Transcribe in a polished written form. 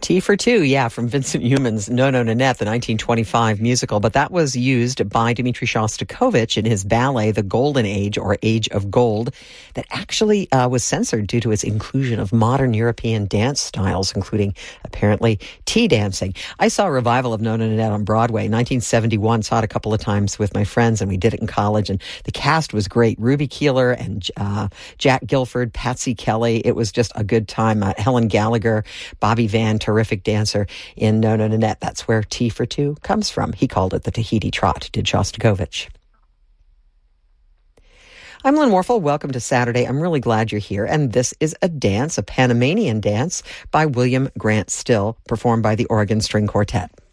Tea for Two, yeah, from Vincent Youmans' No, No, Nanette, the 1925 musical. But that was used by Dmitri Shostakovich in his ballet, The Golden Age, or Age of Gold, that actually was censored due to its inclusion of modern European dance styles, including, apparently, tea dancing. I saw a revival of No, No, Nanette on Broadway in 1971, saw it a couple of times with my friends, and we did it in college, and the cast was great. Ruby Keeler and Jack Gilford, Patsy Kelly. It was just a good time. Helen Gallagher, Bobby Van, terrific dancer in No, No, Nanette. That's where Tea for Two comes from. He called it the Tahiti Trot, did Shostakovich. I'm Lynn Warfel. Welcome to Saturday. I'm really glad you're here. And this is a dance, a Panamanian dance by William Grant Still, performed by the Oregon String Quartet.